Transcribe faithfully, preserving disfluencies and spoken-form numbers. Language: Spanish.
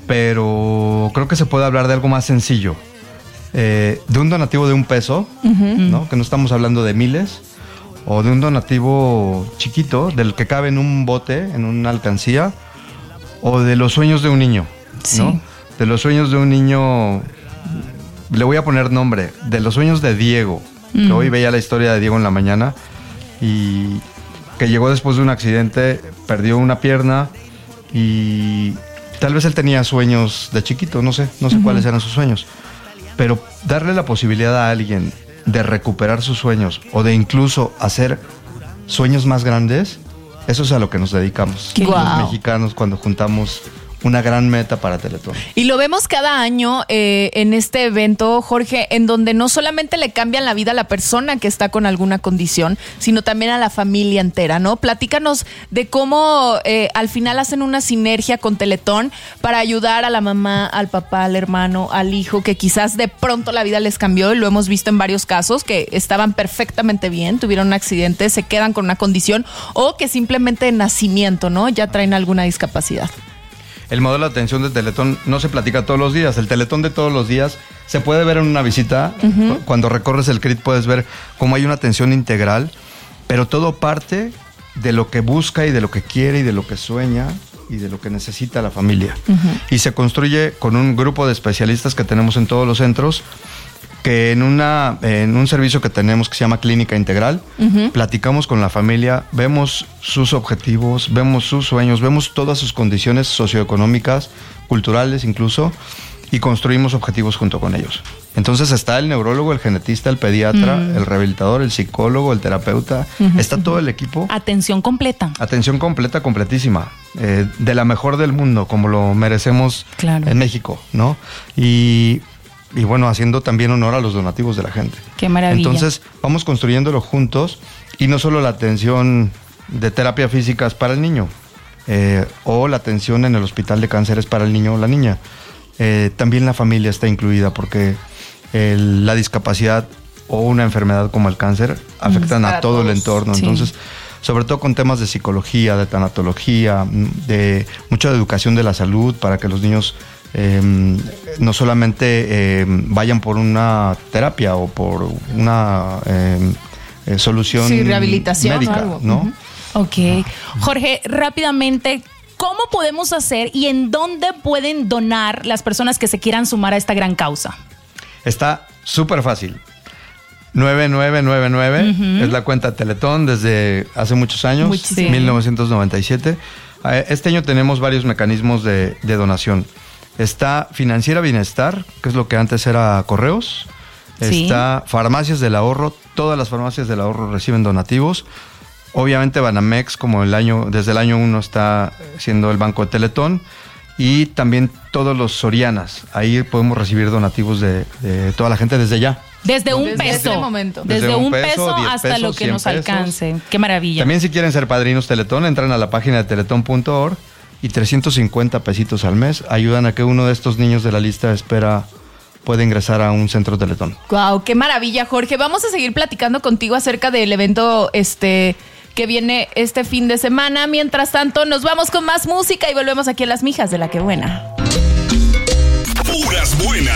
pero creo que se puede hablar de algo más sencillo. Eh, de un donativo de un peso, uh-huh. ¿no? Que no estamos hablando de miles, o de un donativo chiquito, del que cabe en un bote, en una alcancía, o de los sueños de un niño, sí. ¿no? De los sueños de un niño, le voy a poner nombre, de los sueños de Diego, uh-huh. que hoy veía la historia de Diego en la mañana, y que llegó después de un accidente, perdió una pierna, y tal vez él tenía sueños de chiquito, no sé, no sé uh-huh. cuáles eran sus sueños. Pero darle la posibilidad a alguien de recuperar sus sueños o de incluso hacer sueños más grandes, eso es a lo que nos dedicamos. Qué los wow. mexicanos cuando juntamos una gran meta para Teletón. Y lo vemos cada año eh, en este evento, Jorge, en donde no solamente le cambian la vida a la persona que está con alguna condición, sino también a la familia entera, ¿no? Platícanos de cómo eh, al final hacen una sinergia con Teletón para ayudar a la mamá, al papá, al hermano, al hijo, que quizás de pronto la vida les cambió, y lo hemos visto en varios casos, que estaban perfectamente bien, tuvieron un accidente, se quedan con una condición, o que simplemente de nacimiento, ¿no? Ya traen alguna discapacidad. El modelo de atención de Teletón no se platica todos los días. El Teletón de todos los días se puede ver en una visita. Uh-huh. Cuando recorres el C R I T puedes ver cómo hay una atención integral, pero todo parte de lo que busca y de lo que quiere y de lo que sueña y de lo que necesita la familia. Uh-huh. Y se construye con un grupo de especialistas que tenemos en todos los centros, que en, una, en un servicio que tenemos que se llama Clínica Integral, uh-huh. platicamos con la familia, vemos sus objetivos, vemos sus sueños, vemos todas sus condiciones socioeconómicas, culturales incluso, y construimos objetivos junto con ellos. Entonces está el neurólogo, el genetista, el pediatra, uh-huh. el rehabilitador, el psicólogo, el terapeuta, uh-huh. está todo el equipo. Atención completa. Atención completa, completísima, eh, de la mejor del mundo, como lo merecemos claro. en México, ¿no? Y... Y bueno, haciendo también honor a los donativos de la gente. ¡Qué maravilla! Entonces, vamos construyéndolo juntos, y no solo la atención de terapia física es para el niño, eh, o la atención en el hospital de cáncer es para el niño o la niña. Eh, también la familia está incluida, porque el, la discapacidad o una enfermedad como el cáncer afectan a todo todos. el entorno. Sí. Entonces, sobre todo con temas de psicología, de tanatología, de mucha educación de la salud, para que los niños... Eh, no solamente eh, vayan por una terapia o por una eh, eh, solución sí, rehabilitación médica, o algo. ¿no? Uh-huh. Ok. Jorge, rápidamente, ¿cómo podemos hacer y en dónde pueden donar las personas que se quieran sumar a esta gran causa? Está súper fácil. nueve nueve nueve nueve uh-huh. es la cuenta de Teletón desde hace muchos años, Muchísimo. mil novecientos noventa y siete. Este año tenemos varios mecanismos de, de donación. Está Financiera Bienestar, que es lo que antes era Correos. Sí. Está Farmacias del Ahorro. Todas las farmacias del ahorro reciben donativos. Obviamente Banamex, como el año, desde el año uno está siendo el banco de Teletón. Y también todos los Sorianas. Ahí podemos recibir donativos de, de toda la gente desde ya. Desde un desde peso. Este momento. Desde, desde un peso, peso hasta pesos, lo que nos pesos. alcance. Qué maravilla. También si quieren ser padrinos Teletón, entran a la página de teletón punto org. Y trescientos cincuenta pesitos al mes ayudan a que uno de estos niños de la lista de espera pueda ingresar a un centro Teletón. Wow, qué maravilla, Jorge. Vamos a seguir platicando contigo acerca del evento este que viene este fin de semana. Mientras tanto, nos vamos con más música y volvemos aquí a Las Mijas de la Que Buena.